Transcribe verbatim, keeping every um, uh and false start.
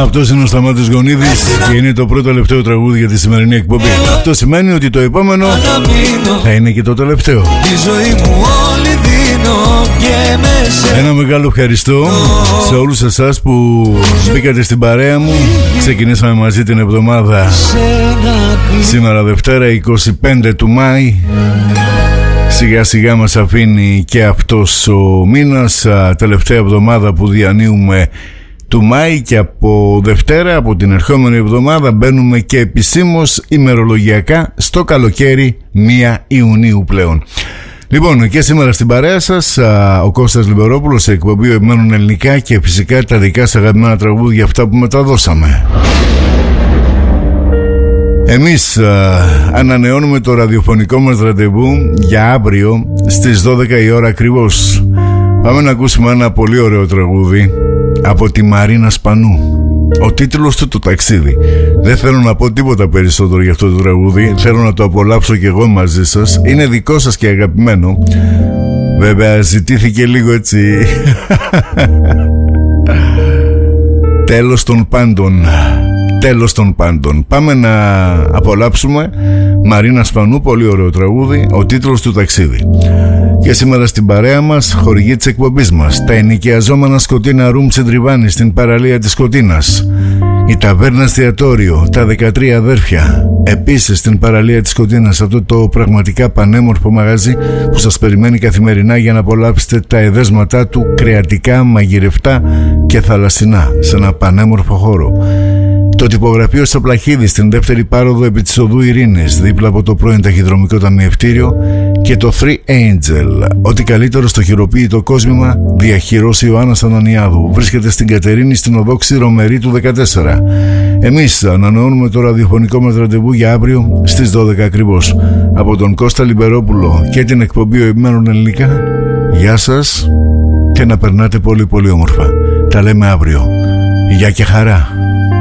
Αυτός είναι ο Σταμάτης Γονίδης και είναι το πρώτο τελευταίο τραγούδι για τη σημερινή εκπομπή. Αυτό σημαίνει ότι το επόμενο θα είναι και το τελευταίο. Ένα μεγάλο ευχαριστώ σε όλους εσάς που μπήκατε στην παρέα μου. Ξεκινήσαμε μαζί την εβδομάδα σήμερα Δευτέρα είκοσι πέντε του Μάη. Σιγά σιγά μας αφήνει και αυτός ο μήνας, τελευταία εβδομάδα που διανύουμε του Μάη, και από Δευτέρα, από την ερχόμενη εβδομάδα, μπαίνουμε και επισήμως ημερολογιακά στο καλοκαίρι, πρώτη Ιουνίου πλέον. Λοιπόν, και σήμερα στην παρέα σας ο Κώστας Λιμπερόπουλος σε εκπομπή Επιμένουν Ελληνικά, και φυσικά τα δικά σας αγαπημένα τραγούδια, αυτά που μεταδώσαμε. Εμείς α, ανανεώνουμε το ραδιοφωνικό μας ραντεβού για αύριο στις δώδεκα η ώρα ακριβώς. Πάμε να ακούσουμε ένα πολύ ωραίο τραγούδι από τη Μαρίνα Σπανού. Ο τίτλος του το ταξίδι. Δεν θέλω να πω τίποτα περισσότερο για αυτό το τραγούδι. Θέλω να το απολαύσω κι εγώ μαζί σας. Είναι δικό σας και αγαπημένο. Βέβαια ζητήθηκε λίγο έτσι. Τέλος των πάντων. Τέλος των πάντων. Πάμε να απολαύσουμε Μαρίνα Σπανού, πολύ ωραίο τραγούδι, ο τίτλος του ταξίδι. Και σήμερα στην παρέα μας, χορηγή της εκπομπής μας, τα ενοικιαζόμενα Σκοτίνα Room Τσεντριβάνη στην παραλία της Σκοτίνας, η ταβέρνα εστιατόριο, τα δεκατρία αδέρφια, επίσης στην παραλία της Σκοτίνας, αυτό το πραγματικά πανέμορφο μαγαζί που σας περιμένει καθημερινά για να απολαύσετε τα εδέσματά του, κρεατικά, μαγειρευτά και θαλασσινά, σε ένα πανέμορφο χώρο. Το τυπογραφείο στο Πλαχίδι, στην δεύτερη πάροδο επί της οδού Ειρήνης, δίπλα από το πρώην ταχυδρομικό ταμιευτήριο, και το Three Angel, ό,τι καλύτερο στο χειροποίητο κόσμημα, διαχειρός Ιωάννας Ανανιάδου. Βρίσκεται στην Κατερίνη, στην οδό Ξηρομερή του δεκατέσσερα. Εμείς ανανεώνουμε το ραδιοφωνικό μας ραντεβού για αύριο στις δώδεκα ακριβώς. Από τον Κώστα Λιμπερόπουλο και την εκπομπή Επιμένουν Ελληνικά, γεια σας και να περνάτε πολύ πολύ όμορφα. Τα λέμε αύριο. Γεια και χαρά.